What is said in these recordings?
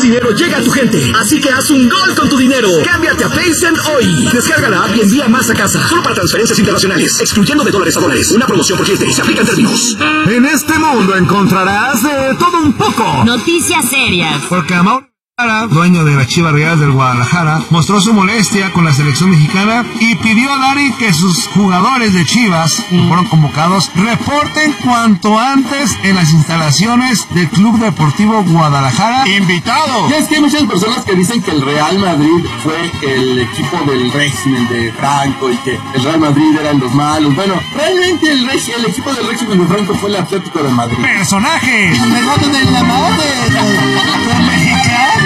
dinero llega a tu gente. Así que haz un gol con tu dinero. Cámbiate a PaySend hoy. Descarga la app y envía más a casa. Solo para transferencias internacionales, excluyendo de dólares a dólares. Una promoción por cliente. Se aplica en términos. En este mundo encontrarás de todo un poco. Noticias serias. Porque Amaury, dueño de las Chivas Rayadas del Guadalajara, mostró su molestia con la selección mexicana y pidió a Dari que sus jugadores de Chivas, que fueron convocados, reporten cuanto antes en las instalaciones del Club Deportivo Guadalajara. ¡Invitado! Ya es que hay muchas personas que dicen que el Real Madrid fue el equipo del régimen de Franco y que el Real Madrid eran los malos. Bueno, realmente el equipo del régimen de Franco fue el Atlético de Madrid. ¡Personajes! ¡Pegote de la madre! ¡Mexicana!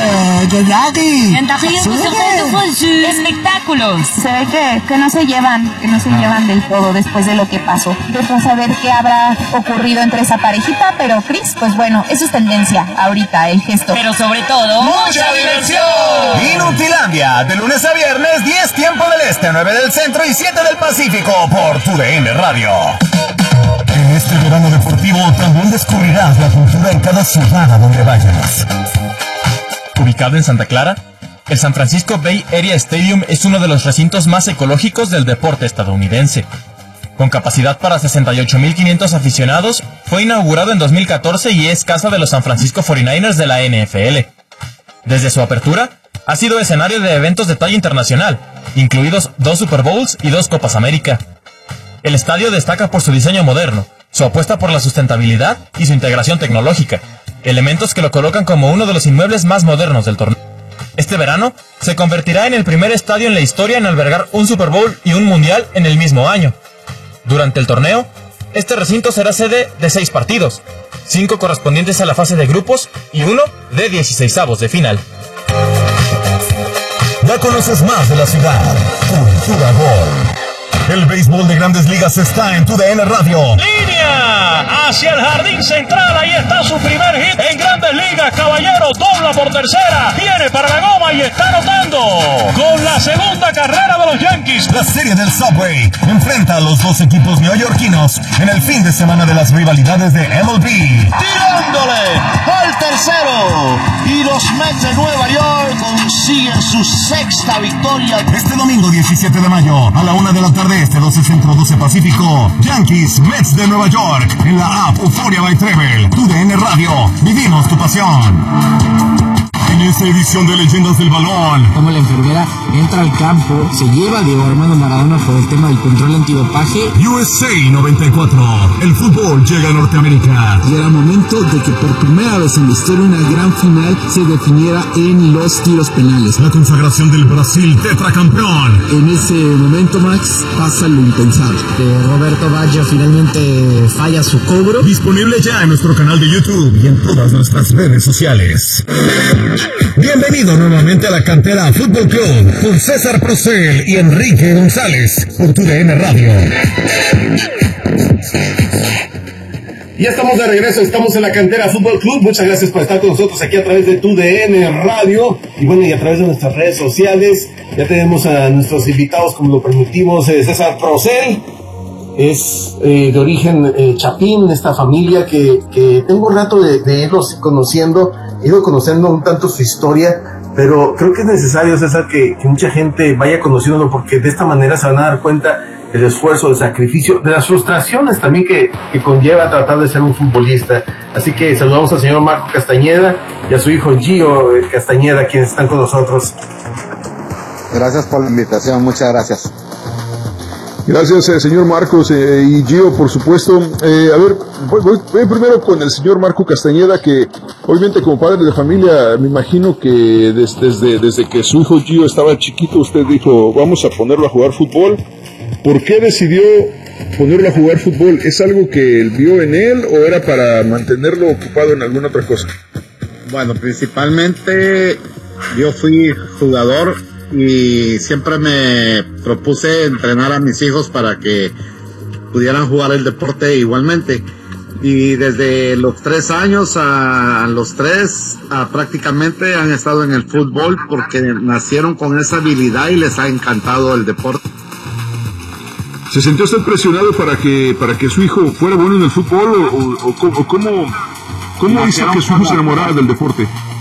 Espectáculos. Se ve que no se llevan del todo después de lo que pasó. Dejo saber qué habrá ocurrido entre esa parejita, pero Chris, pues bueno, eso es tendencia ahorita, el gesto. Pero sobre todo, ¡mucha diversión! Inutilandia, de lunes a viernes, 10 tiempo del este, 9 del centro y 7 del Pacífico, por TUDN Radio. En este verano deportivo también descubrirás la cultura en cada ciudad a donde vayas. Ubicado en Santa Clara, el San Francisco Bay Area Stadium es uno de los recintos más ecológicos del deporte estadounidense. Con capacidad para 68,500 aficionados, fue inaugurado en 2014 y es casa de los San Francisco 49ers de la NFL. Desde su apertura, ha sido escenario de eventos de talla internacional, incluidos 2 Super Bowls y 2 Copas América. El estadio destaca por su diseño moderno, su apuesta por la sustentabilidad y su integración tecnológica, elementos que lo colocan como uno de los inmuebles más modernos del torneo. Este verano se convertirá en el primer estadio en la historia en albergar un Super Bowl y un Mundial en el mismo año. Durante el torneo, este recinto será sede de 6 partidos, 5 correspondientes a la fase de grupos y 1 de 16avos de final. Ya conoces más de la ciudad. Cultura Gol. El béisbol de Grandes Ligas está en TUDN Radio. ¡Línea! Hacia el jardín central, ahí está su primer hit en Grandes Ligas, caballero, dobla por tercera, viene para la goma y está anotando. Con la segunda carrera de los Yankees. La serie del Subway enfrenta a los 2 equipos neoyorquinos en el fin de semana de las rivalidades de MLB. Tirándole al tercero. Y los Mets de Nueva York consiguen su 6ª victoria. Este domingo 17 de mayo a la 1 de la tarde, este 12 Centro, 12 Pacífico, Yankees, Mets de Nueva York, en la app Euphoria by Treble, TUDN Radio, vivimos tu pasión. En esta edición de Leyendas del Balón, como la enfermera entra al campo, se lleva a Diego Armando Maradona por el tema del control antidopaje. USA 94, el fútbol llega a Norteamérica. Y era momento de que por primera vez en la historia una gran final se definiera en los tiros penales. La consagración del Brasil tetracampeón. En ese momento, Max, pasa lo impensable. Roberto Baggio finalmente falla su cobro. Disponible ya en nuestro canal de YouTube y en todas nuestras redes sociales. Bienvenido nuevamente a la Cantera Fútbol Club con César Procel y Enrique González por TUDN Radio. Ya estamos de regreso, estamos en la Cantera Fútbol Club. Muchas gracias por estar con nosotros aquí a través de TUDN Radio y bueno, y a través de nuestras redes sociales. Ya tenemos a nuestros invitados, como lo permitimos, César Procel. Es de origen chapín, esta familia que tengo un rato de irlos conociendo. He ido conociendo un tanto su historia, pero creo que es necesario, César, que mucha gente vaya conociéndolo, porque de esta manera se van a dar cuenta del esfuerzo, del sacrificio, de las frustraciones también que conlleva tratar de ser un futbolista. Así que saludamos al señor Marco Castañeda y a su hijo Gio Castañeda, quienes están con nosotros. Gracias por la invitación, muchas gracias. Gracias, señor Marcos y Gio, por supuesto. A ver, voy primero con el señor Marco Castañeda, que obviamente como padre de familia, me imagino que desde que su hijo Gio estaba chiquito, usted dijo, vamos a ponerlo a jugar fútbol. ¿Por qué decidió ponerlo a jugar fútbol? ¿Es algo que él vio en él o era para mantenerlo ocupado en alguna otra cosa? Bueno, principalmente yo fui jugador y siempre me propuse entrenar a mis hijos para que pudieran jugar el deporte igualmente. Y desde los 3 años a los 3 prácticamente han estado en el fútbol porque nacieron con esa habilidad y les ha encantado el deporte. ¿Se sintió usted presionado para que su hijo fuera bueno en el fútbol o cómo hizo que su hijo se enamorara del deporte?